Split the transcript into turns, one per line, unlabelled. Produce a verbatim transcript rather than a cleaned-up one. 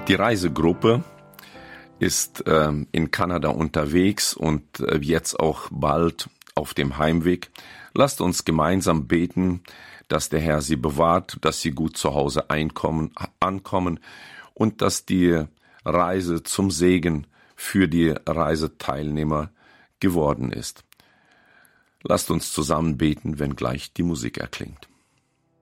Die Reisegruppe ist ähm, in Kanada unterwegs und äh, jetzt auch bald auf dem Heimweg. Lasst uns gemeinsam beten, dass der Herr sie bewahrt, dass sie gut zu Hause einkommen, ankommen und dass die Reise zum Segen für die Reiseteilnehmer geworden ist. Lasst uns zusammen beten, wenn gleich die Musik erklingt.